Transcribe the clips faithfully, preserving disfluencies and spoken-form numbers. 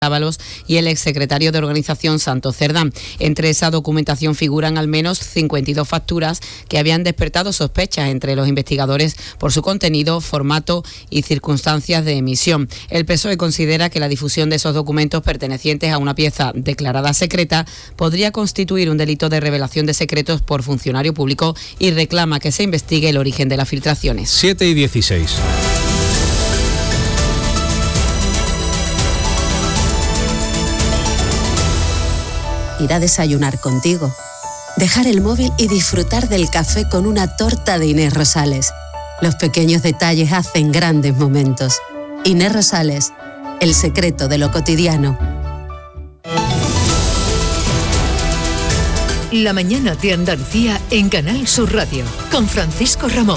Ábalos y el exsecretario de Organización Santos Cerdán. Entre esa documentación figuran al menos cincuenta y dos facturas que habían despertado sospechas entre los investigadores por su contenido, formato y circunstancias de emisión. El P S O E considera que la difusión de esos documentos pertenecientes a una pieza declarada secreta podría constituir un delito de revelación de secretos por funcionario público y reclama que se investigue el origen de las filtraciones. siete y dieciséis. Ir a desayunar contigo, dejar el móvil y disfrutar del café con una torta de Inés Rosales. Los pequeños detalles hacen grandes momentos. Inés Rosales, el secreto de lo cotidiano. La mañana de Andalucía en Canal Sur Radio, con Francisco Ramón.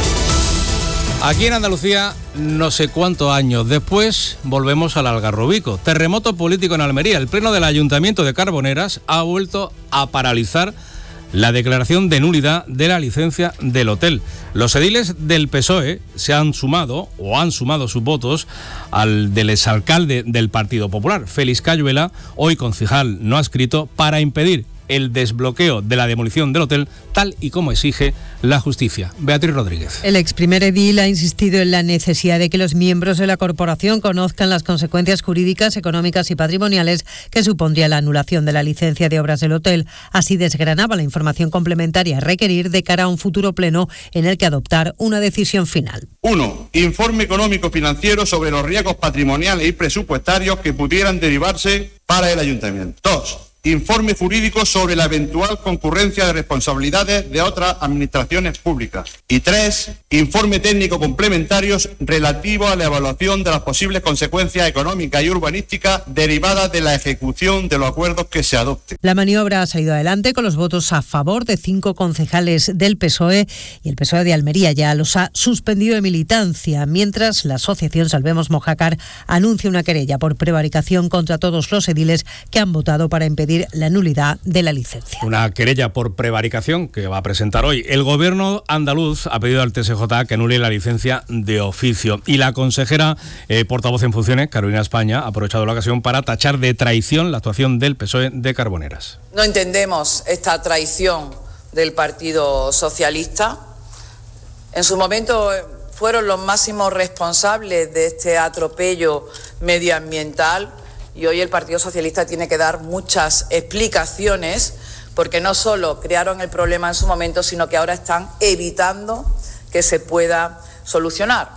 Aquí en Andalucía, no sé cuántos años después, volvemos al Algarrobico. Terremoto político en Almería. El pleno del Ayuntamiento de Carboneras ha vuelto a paralizar la declaración de nulidad de la licencia del hotel. Los ediles del P S O E se han sumado, o han sumado sus votos, al del exalcalde del Partido Popular, Félix Cayuela, hoy concejal no adscrito, para impedir el desbloqueo de la demolición del hotel, tal y como exige la justicia. Beatriz Rodríguez. El ex primer edil ha insistido en la necesidad de que los miembros de la corporación conozcan las consecuencias jurídicas, económicas y patrimoniales que supondría la anulación de la licencia de obras del hotel. Así desgranaba la información complementaria a requerir de cara a un futuro pleno en el que adoptar una decisión final. uno. Informe económico financiero sobre los riesgos patrimoniales y presupuestarios que pudieran derivarse para el ayuntamiento. dos. Informe jurídico sobre la eventual concurrencia de responsabilidades de otras administraciones públicas. Y tres, informe técnico complementarios relativo a la evaluación de las posibles consecuencias económicas y urbanísticas derivadas de la ejecución de los acuerdos que se adopten. La maniobra ha salido adelante con los votos a favor de cinco concejales del P S O E y el P S O E de Almería ya los ha suspendido de militancia, mientras la asociación Salvemos Mojácar anuncia una querella por prevaricación contra todos los ediles que han votado para impedir la nulidad de la licencia. Una querella por prevaricación que va a presentar hoy. El gobierno andaluz ha pedido al T S J que anule la licencia de oficio y la consejera eh, portavoz en funciones, Carolina España, ha aprovechado la ocasión para tachar de traición la actuación del P S O E de Carboneras. No entendemos esta traición del Partido Socialista. En su momento fueron los máximos responsables de este atropello medioambiental. Y hoy el Partido Socialista tiene que dar muchas explicaciones porque no solo crearon el problema en su momento, sino que ahora están evitando que se pueda solucionar.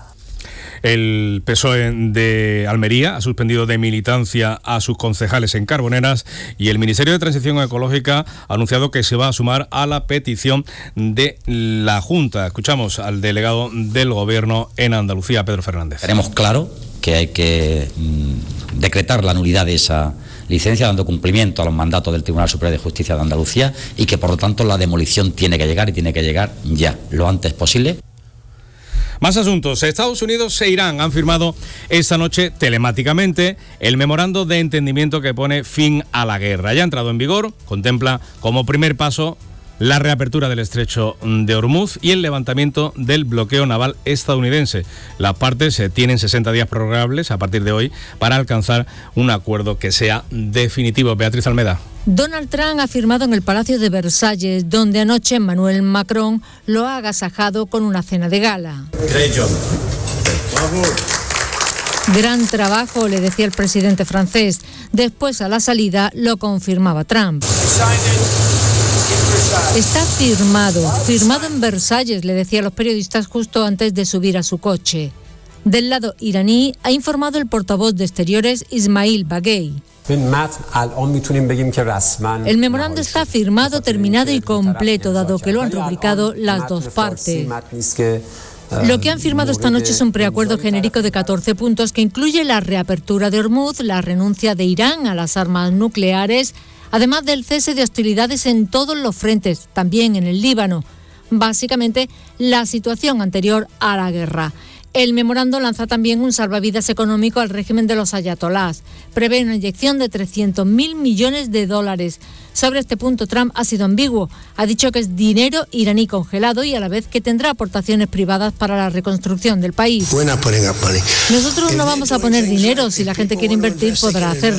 El P S O E de Almería ha suspendido de militancia a sus concejales en Carboneras y el Ministerio de Transición Ecológica ha anunciado que se va a sumar a la petición de la Junta. Escuchamos al delegado del Gobierno en Andalucía, Pedro Fernández. Tenemos claro que hay que mmm, decretar la nulidad de esa licencia, dando cumplimiento a los mandatos del Tribunal Superior de Justicia de Andalucía y que por lo tanto la demolición tiene que llegar y tiene que llegar ya, lo antes posible. Más asuntos. Estados Unidos e Irán han firmado esta noche telemáticamente el memorando de entendimiento que pone fin a la guerra. Ya ha entrado en vigor, contempla como primer paso la reapertura del estrecho de Hormuz y el levantamiento del bloqueo naval estadounidense. Las partes tienen sesenta días prorrogables a partir de hoy para alcanzar un acuerdo que sea definitivo. Beatriz Almeda. Donald Trump ha firmado en el Palacio de Versalles, donde anoche Emmanuel Macron lo ha agasajado con una cena de gala. Gran trabajo, le decía el presidente francés. Después, a la salida, lo confirmaba Trump. Está firmado, firmado en Versalles, le decía a los periodistas justo antes de subir a su coche. Del lado iraní, ha informado el portavoz de Exteriores Ismail Baghei. El memorando está firmado, terminado y completo, dado que lo han rubricado las dos partes. Lo que han firmado esta noche es un preacuerdo genérico de catorce puntos que incluye la reapertura de Hormuz, la renuncia de Irán a las armas nucleares, además del cese de hostilidades en todos los frentes, también en el Líbano. Básicamente, la situación anterior a la guerra. El memorando lanza también un salvavidas económico al régimen de los ayatolás. Prevé una inyección de trescientos mil millones de dólares. Sobre este punto, Trump ha sido ambiguo. Ha dicho que es dinero iraní congelado y a la vez que tendrá aportaciones privadas para la reconstrucción del país. Nosotros no vamos a poner dinero. Si la gente quiere invertir, podrá hacerlo.